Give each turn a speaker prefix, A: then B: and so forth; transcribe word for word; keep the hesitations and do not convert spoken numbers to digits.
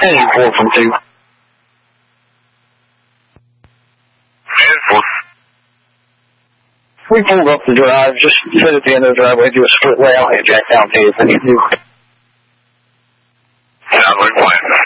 A: Heading four from two. We pulled up the drive, just sit at the end of the driveway, do a split layout, and jack down pay if we need to.
B: Sounds like fine.